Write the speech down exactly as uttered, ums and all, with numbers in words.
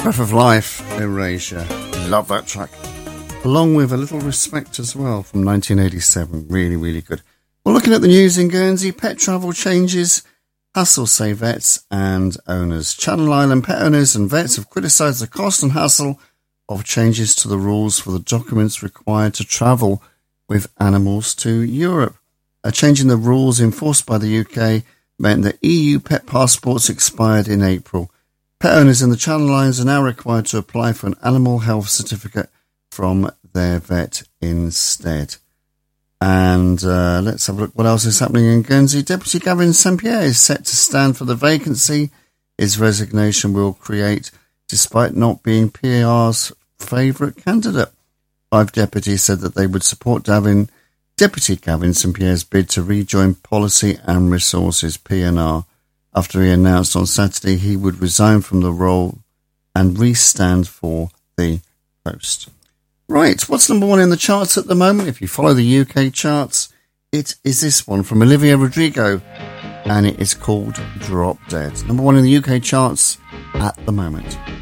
Breath of Life, Erasure. Love that track. Along with A Little Respect as well from nineteen eighty-seven. Really, really good. Well, looking at the news in Guernsey, pet travel changes. Hassle say vets and owners. Channel Island pet owners and vets have criticised the cost and hassle of changes to the rules for the documents required to travel with animals to Europe. A change in the rules enforced by the U K meant that E U pet passports expired in April. Pet owners in the Channel Islands are now required to apply for an animal health certificate from their vet instead. And uh, let's have a look what else is happening in Guernsey. Deputy Gavin Saint Pierre is set to stand for the vacancy his resignation will create, despite not being P R's favourite candidate. Five deputies said that they would support Gavin, Deputy Gavin Saint Pierre's bid to rejoin Policy and Resources, P N R, after he announced on Saturday he would resign from the role and re-stand for the post. Right, what's number one in the charts at the moment? If you follow the U K charts, it is this one from Olivia Rodrigo, and it is called Drop Dead. Number one in the U K charts at the moment.